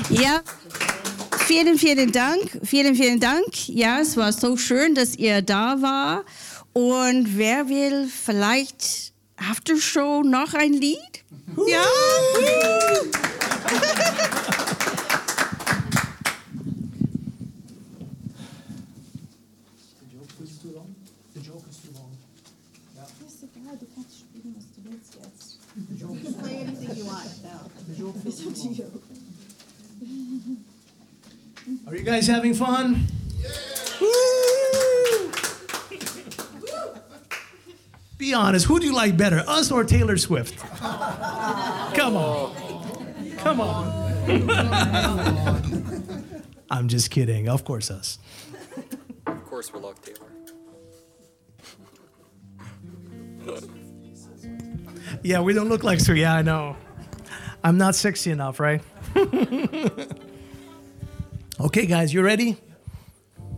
Ja, vielen Dank. Vielen Dank. Ja, es war so schön, dass ihr da war. Und wer will vielleicht Aftershow noch ein Lied? Ja? The joke is too long. Ja. Ist egal, du kannst spielen, was du willst jetzt. You can play anything you want now. It's up to you. Are you guys having fun? Yeah. Be honest, who do you like better, us or Taylor Swift? Come on. Come on. I'm just kidding. Of course, us. Of course, we love Taylor. Yeah, we don't look like so. Yeah, I know. I'm not sexy enough, right? Okay, guys, you ready?